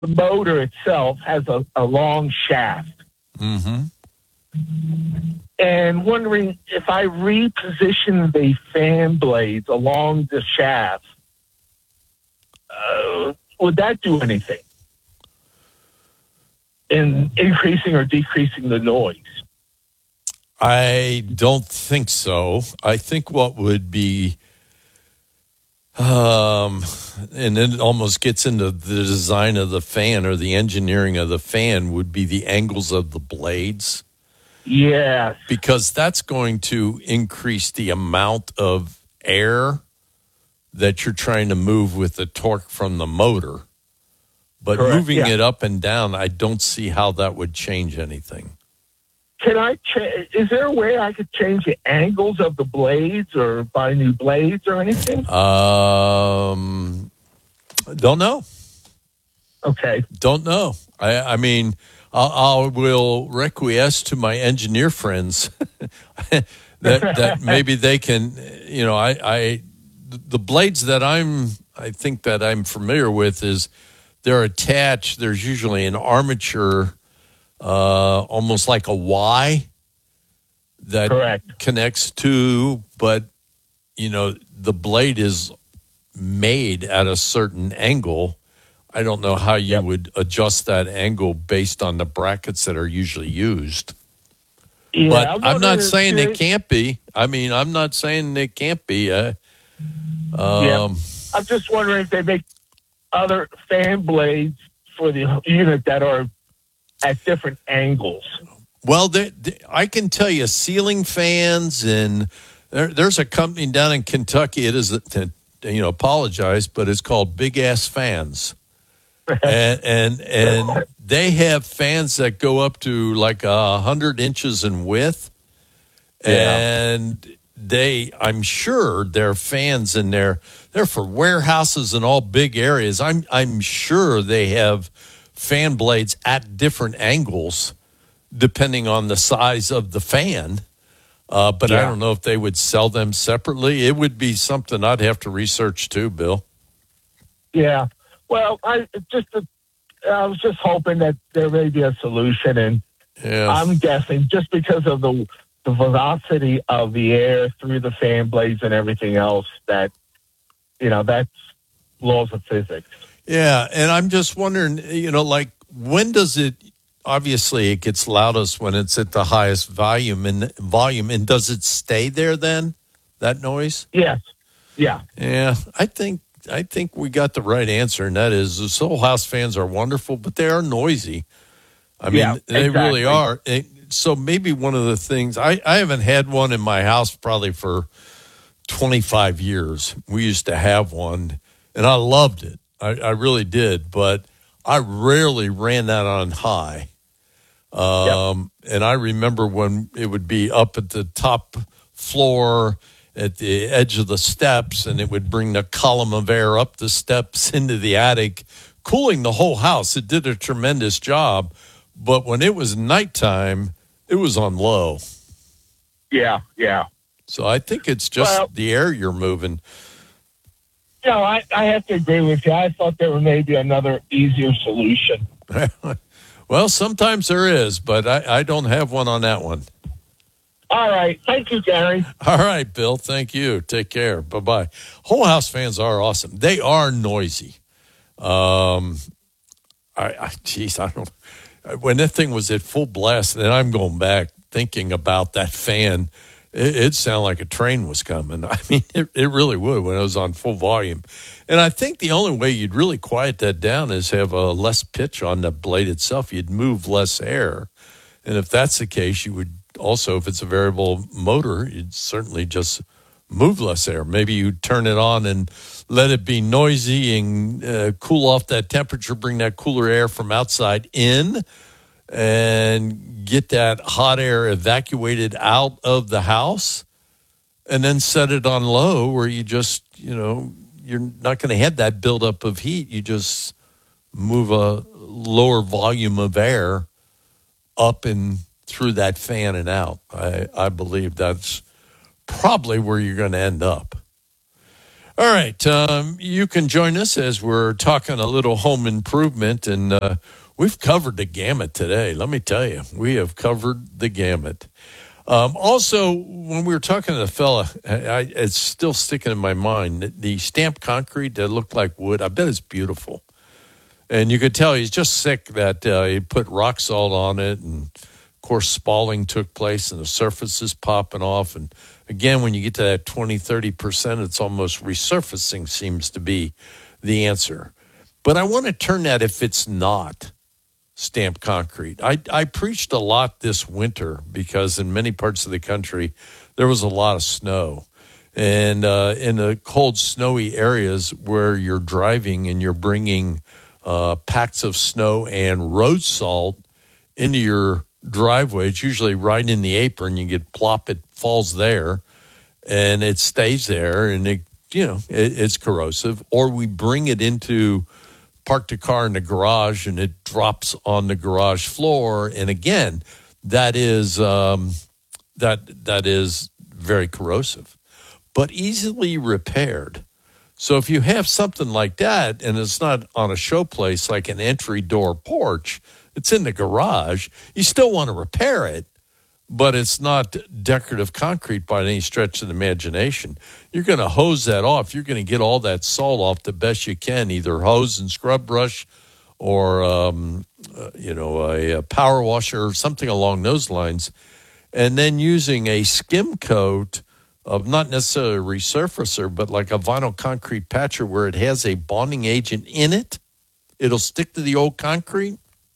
the motor itself has a long shaft. Mm-hmm. And wondering if I reposition the fan blades along the shaft, would that do anything in increasing or decreasing the noise? I don't think so. I think what would be, and it almost gets into the design of the fan or the engineering of the fan, would be the angles of the blades. Yes. Because that's going to increase the amount of air that you're trying to move with the torque from the motor. But Correct, moving it up and down, I don't see how that would change anything. Can I is there a way I could change the angles of the blades or buy new blades or anything? Don't know. Okay. Don't know. I mean, I will requiesce to my engineer friends that maybe they can, the blades that I think that I'm familiar with is they're attached. There's usually an armature, almost like a Y that Correct. connects to, but, the blade is made at a certain angle. I don't know how you would adjust that angle based on the brackets that are usually used. Yeah, but I'm not saying it can't be. I mean, I'm not saying it can't be. I'm just wondering if they make other fan blades for the unit that are at different angles. Well, I can tell you ceiling fans, and there's a company down in Kentucky. It is, apologize, but it's called Big Ass Fans. and they have fans that go up to like 100 inches in width, and I'm sure they're fans in there. They're for warehouses and all big areas. I'm sure they have fan blades at different angles depending on the size of the fan. But I don't know if they would sell them separately. It would be something I'd have to research too, Bill. Yeah. Well, I was just hoping that there may be a solution, and I'm guessing just because of the velocity of the air through the fan blades and everything else, that that's laws of physics. Yeah, and I'm just wondering, when does it? Obviously, it gets loudest when it's at the highest volume, and does it stay there then? That noise? Yes. Yeah. Yeah, I think we got the right answer, and that is the Soul House fans are wonderful, but they are noisy. I mean, they really are. So maybe one of the things, I haven't had one in my house probably for 25 years. We used to have one, and I loved it. I really did, but I rarely ran that on high. And I remember when it would be up at the top floor at the edge of the steps, and it would bring the column of air up the steps into the attic, cooling the whole house. It did a tremendous job. But when it was nighttime, it was on low. Yeah. So I think it's just the air you're moving. I have to agree with you. I thought there was maybe another easier solution. Well, sometimes there is, but I don't have one on that one. All right. Thank you, Gary. All right, Bill. Thank you. Take care. Bye-bye. Whole House fans are awesome. They are noisy. I don't. When that thing was at full blast, and I'm going back thinking about that fan, it sounded like a train was coming. I mean, it really would when it was on full volume. And I think the only way you'd really quiet that down is have a less pitch on the blade itself. You'd move less air. And if that's the case, you would also, if it's a variable motor, you'd certainly just move less air. Maybe you turn it on and let it be noisy and cool off that temperature, bring that cooler air from outside in, and get that hot air evacuated out of the house, and then set it on low where you just, you're not going to have that buildup of heat. You just move a lower volume of air up and through that fan and out. I believe that's probably where you're going to end up. All right. You can join us as we're talking a little home improvement, and we've covered the gamut today. Let me tell you, we have covered the gamut. Also, when we were talking to the fella, it's still sticking in my mind, the stamped concrete that looked like wood. I bet it's beautiful. And you could tell he's just sick that he put rock salt on it, and of course spalling took place and the surface is popping off. And again, when you get to that 20-30%, it's almost resurfacing seems to be the answer. But I want to turn that if it's not stamped concrete. I preached a lot this winter because in many parts of the country there was a lot of snow. And in the cold, snowy areas where you're driving and you're bringing packs of snow and road salt into your driveway, it's usually right in the apron. You get plop, it falls there, and it stays there, and it's corrosive. Or we bring it into, park the car in the garage, and it drops on the garage floor, and again, that is that is very corrosive, but easily repaired. So if you have something like that, and it's not on a showplace like an entry door porch, it's in the garage, you still want to repair it, but it's not decorative concrete by any stretch of the imagination. You're going to hose that off. You're going to get all that salt off the best you can, either hose and scrub brush or, a power washer or something along those lines. And then using a skim coat of not necessarily a resurfacer, but like a vinyl concrete patcher where it has a bonding agent in it. It'll stick to the old concrete.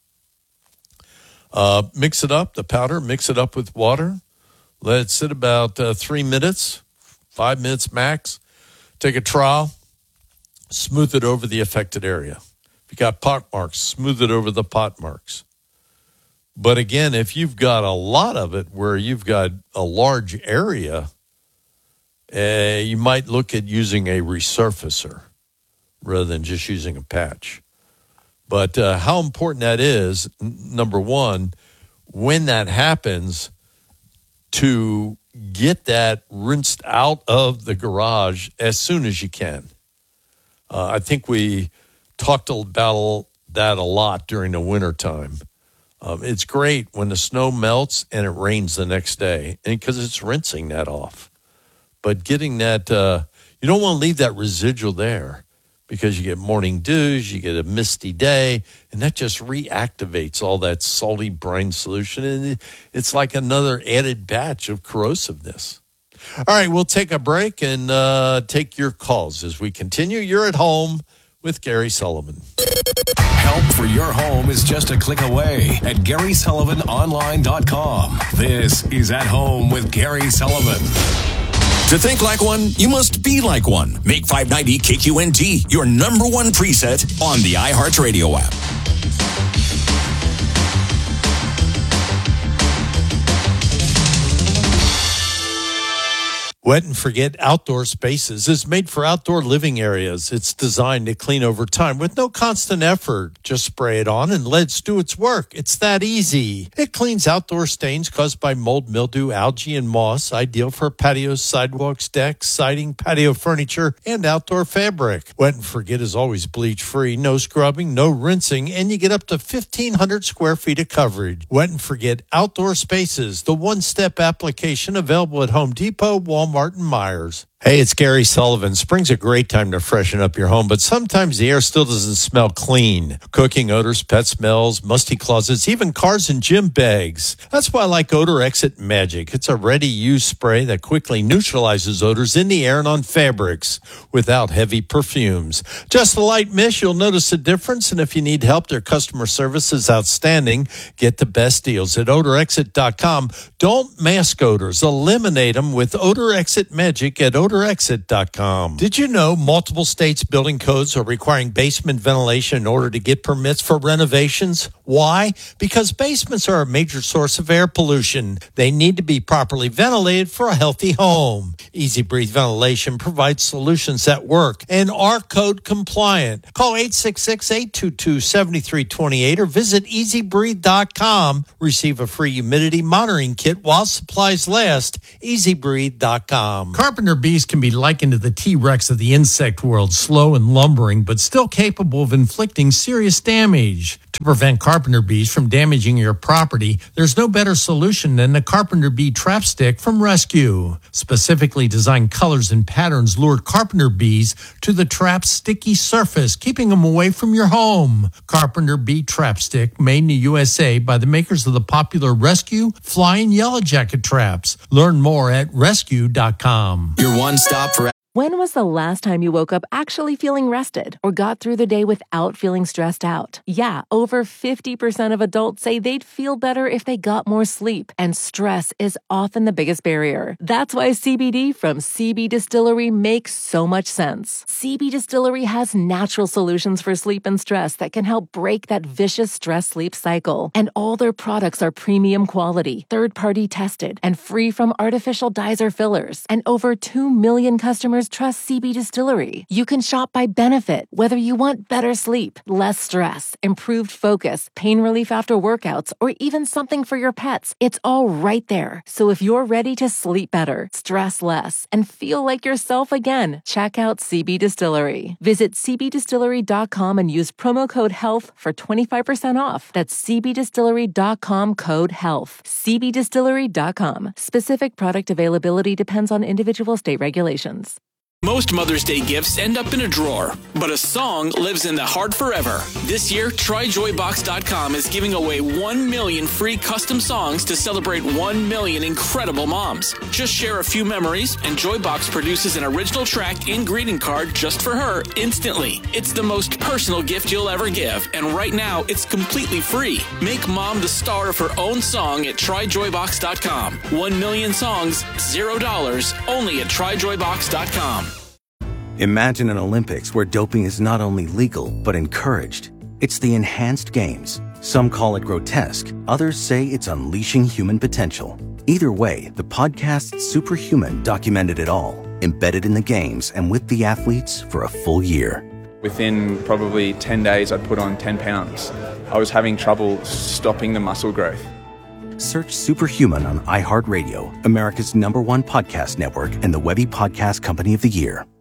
Mix it up, the powder, mix it up with water. Let it sit about 3 minutes, 5 minutes max. Take a trowel, smooth it over the affected area. If you got pot marks, smooth it over the pot marks. But again, if you've got a lot of it where you've got a large area, you might look at using a resurfacer rather than just using a patch. But how important that is, number one, when that happens, to get that rinsed out of the garage as soon as you can. I think we talked about that a lot during the wintertime. It's great when the snow melts and it rains the next day, and because it's rinsing that off. But getting that, you don't want to leave that residual there, because you get morning dews, you get a misty day, and that just reactivates all that salty brine solution, and it's like another added batch of corrosiveness. All right, we'll take a break and take your calls as we continue. You're at home with Gary Sullivan. Help for your home is just a click away at GarySullivanOnline.com. This is At Home with Gary Sullivan. To think like one, you must be like one. Make 590 KQNT your number one preset on the iHeartRadio app. Wet and Forget Outdoor Spaces is made for outdoor living areas. It's designed to clean over time with no constant effort. Just spray it on and let it do its work. It's that easy. It cleans outdoor stains caused by mold, mildew, algae, and moss. Ideal for patios, sidewalks, decks, siding, patio furniture, and outdoor fabric. Wet and Forget is always bleach-free, no scrubbing, no rinsing, and you get up to 1,500 square feet of coverage. Wet and Forget Outdoor Spaces, the one-step application available at Home Depot, Walmart, and Myers. Hey, it's Gary Sullivan. Spring's a great time to freshen up your home, but sometimes the air still doesn't smell clean. Cooking odors, pet smells, musty closets, even cars and gym bags. That's why I like Odor Exit Magic. It's a ready-use spray that quickly neutralizes odors in the air and on fabrics without heavy perfumes. Just a light mist, you'll notice a difference, and if you need help, their customer service is outstanding. Get the best deals at odorexit.com. Don't mask odors. Eliminate them with Odor Exit Magic at odorexit.com. Did you know multiple states' building codes are requiring basement ventilation in order to get permits for renovations? Why? Because basements are a major source of air pollution. They need to be properly ventilated for a healthy home. Easy Breathe Ventilation provides solutions that work and are code compliant. Call 866-822-7328 or visit easybreathe.com. Receive a free humidity monitoring kit while supplies last. easybreathe.com. Carpenter Beast bees can be likened to the T-Rex of the insect world, slow and lumbering, but still capable of inflicting serious damage. To prevent carpenter bees from damaging your property, there's no better solution than the Carpenter Bee Trap Stick from Rescue. Specifically designed colors and patterns lure carpenter bees to the trap's sticky surface, keeping them away from your home. Carpenter Bee Trap Stick, made in the USA by the makers of the popular Rescue Fly and Yellow Jacket traps. Learn more at rescue.com. Your one stop for... When was the last time you woke up actually feeling rested or got through the day without feeling stressed out? Yeah, over 50% of adults say they'd feel better if they got more sleep, and stress is often the biggest barrier. That's why CBD from CB Distillery makes so much sense. CB Distillery has natural solutions for sleep and stress that can help break that vicious stress-sleep cycle. And all their products are premium quality, third-party tested, and free from artificial dyes or fillers. And over 2 million customers trust CB Distillery. You can shop by benefit, whether you want better sleep, less stress, improved focus, pain relief after workouts, or even something for your pets. It's all right there. So if you're ready to sleep better, stress less, and feel like yourself again, check out CB Distillery. Visit cbdistillery.com and use promo code HEALTH for 25% off. That's cbdistillery.com, code HEALTH. cbdistillery.com. Specific product availability depends on individual state regulations. Most Mother's Day gifts end up in a drawer, but a song lives in the heart forever. This year, TryJoyBox.com is giving away 1 million free custom songs to celebrate 1 million incredible moms. Just share a few memories, and Joybox produces an original track and greeting card just for her instantly. It's the most personal gift you'll ever give, and right now, it's completely free. Make mom the star of her own song at TryJoyBox.com. 1 million songs, $0, only at TryJoyBox.com. Imagine an Olympics where doping is not only legal, but encouraged. It's the Enhanced Games. Some call it grotesque. Others say it's unleashing human potential. Either way, the podcast Superhuman documented it all, embedded in the games and with the athletes for a full year. Within probably 10 days, I'd put on 10 pounds. I was having trouble stopping the muscle growth. Search Superhuman on iHeartRadio, America's #1 podcast network and the Webby Podcast Company of the Year.